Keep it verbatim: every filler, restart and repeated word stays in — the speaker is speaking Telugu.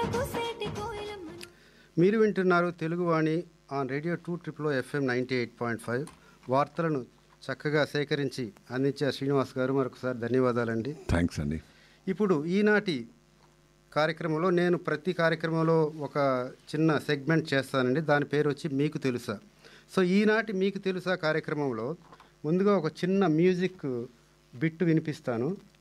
మీరు వింటున్నారు Teluguvani on radio two triple FM ninety eight point five. వార్తలను చక్కగా సేకరించి అందించే శ్రీనివాస్ గారు మరొకసారి ధన్యవాదాలండి. థ్యాంక్స్ అండి. ఇప్పుడు ఈనాటి కార్యక్రమంలో నేను ప్రతి కార్యక్రమంలో ఒక చిన్న సెగ్మెంట్ చేస్తానండి. దాని పేరు వచ్చి మీకు తెలుసా. సో ఈనాటి మీకు తెలుసా కార్యక్రమంలో ముందుగా ఒక చిన్న మ్యూజిక్ బిట్ వినిపిస్తాను.